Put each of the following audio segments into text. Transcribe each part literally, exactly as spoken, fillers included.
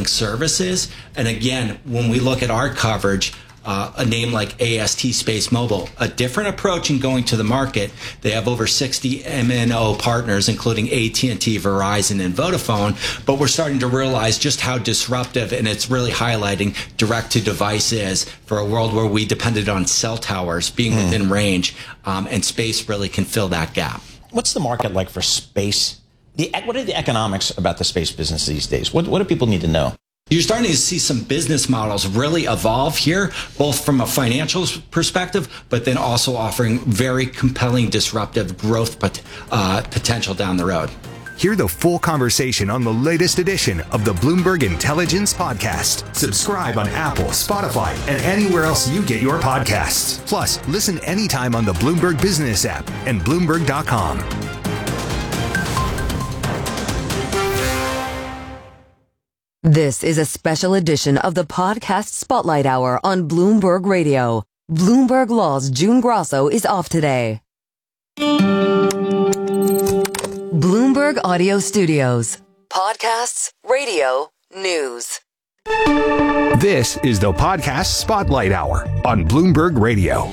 selling services. And again, when we look at our coverage, Uh, a name like A S T Space Mobile, a different approach in going to the market. They have over sixty M N O partners, including A T and T, Verizon, and Vodafone. But we're starting to realize just how disruptive, and it's really highlighting direct-to-device is for a world where we depended on cell towers being mm. within range, um, and space really can fill that gap. What's the market like for space? The, what are the economics about the space business these days? What, what do people need to know? You're starting to see some business models really evolve here, both from a financial perspective, but then also offering very compelling disruptive growth pot- uh, potential down the road. Hear the full conversation on the latest edition of the Bloomberg Intelligence Podcast. Subscribe on Apple, Spotify, and anywhere else you get your podcasts. Plus, listen anytime on the Bloomberg Business app and Bloomberg dot com. This is a special edition of the Podcast Spotlight Hour on Bloomberg Radio. Bloomberg Law's June Grosso is off today. Bloomberg Audio Studios. Podcasts, radio, news. This is the Podcast Spotlight Hour on Bloomberg Radio.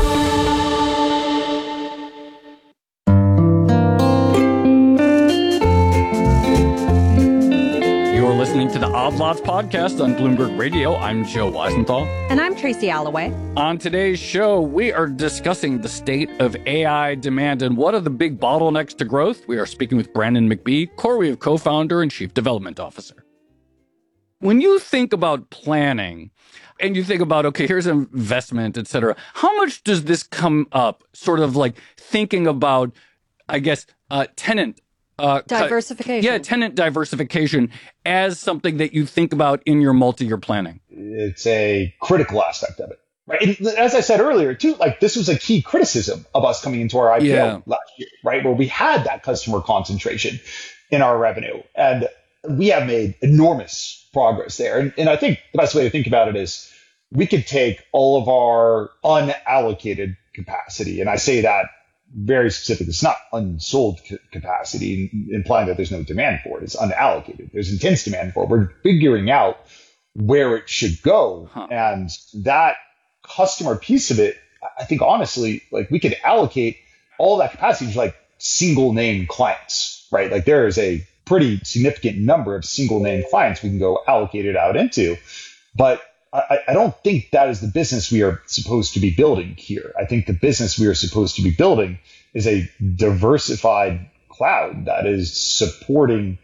Listening to the Odd Lots podcast on Bloomberg Radio. I'm Joe Weisenthal. And I'm Tracy Alloway. On today's show, we are discussing the state of A I demand and what are the big bottlenecks to growth. We are speaking with Brandon McBee, CoreWeave co-founder and chief development officer. When you think about planning and you think about, okay, here's an investment, et cetera, how much does this come up sort of like thinking about, I guess, uh, tenant Uh, diversification. Yeah, tenant diversification as something that you think about in your multi-year planning? It's a critical aspect of it. Right. And as I said earlier, too, like this was a key criticism of us coming into our I P O yeah. last year, right, where we had that customer concentration in our revenue. And we have made enormous progress there. And, and I think the best way to think about it is we could take all of our unallocated capacity, and I say that very specific. It's not unsold c- capacity, implying that there's no demand for it. It's unallocated. There's intense demand for it. We're figuring out where it should go. Huh. And that customer piece of it, I think, honestly, like we could allocate all that capacity to like single name clients, right? Like there is a pretty significant number of single name clients we can go allocate it out into. But I, I don't think that is the business we are supposed to be building here. I think the business we are supposed to be building is a diversified cloud that is supporting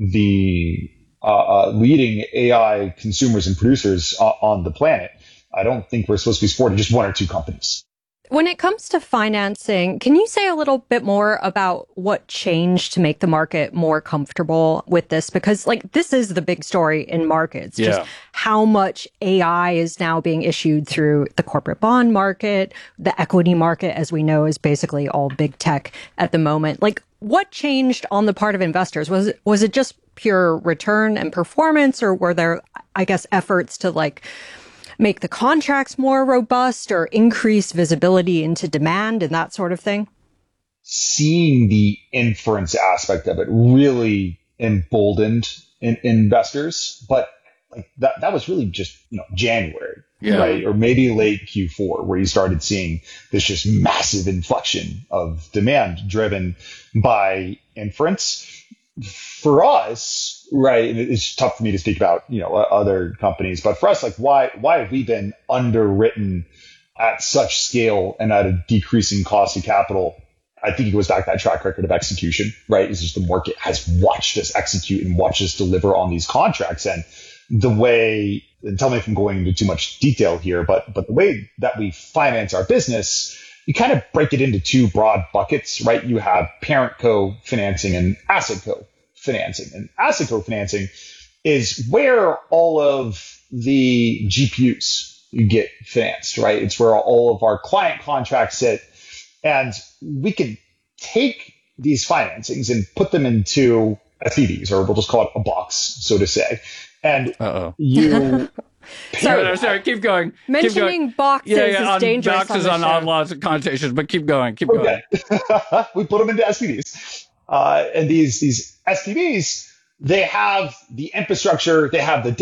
the uh, uh, leading A I consumers and producers uh, on the planet. I don't think we're supposed to be supporting just one or two companies. When it comes to financing, can you say a little bit more about what changed to make the market more comfortable with this? Because like this is the big story in markets, yeah. just how much A I is now being issued through the corporate bond market. The equity market, as we know, is basically all big tech at the moment. Like what changed on the part of investors? Was it, was it just pure return and performance, or were there, I guess, efforts to like make the contracts more robust or increase visibility into demand and that sort of thing? Seeing the inference aspect of it really emboldened in, investors, but like that, that was really just, you know, January, yeah. right? Or maybe late Q four, where you started seeing this just massive inflection of demand driven by inference. For us, right, it's tough for me to speak about, you know, other companies, but for us, like, why, why have we been underwritten at such scale and at a decreasing cost of capital? I think it goes back to that track record of execution, right? It's just the market has watched us execute and watched us deliver on these contracts. And the way, and tell me if I'm going into too much detail here, but, but the way that we finance our business, you kind of break it into two broad buckets, right? You have parent co financing and asset co financing. And asset co financing is where all of the G P Us get financed, right? It's where all of our client contracts sit. And we can take these financings and put them into S P Vs, or we'll just call it a box, so to say. And Uh-oh. you... Sorry, no, sorry, keep going. Mentioning keep going. boxes yeah, yeah, is on dangerous. Boxes on, on lots of connotations, but keep going, keep okay. going. We put them into S P Vs. Uh, and these, these S P Vs, they have the infrastructure, they have the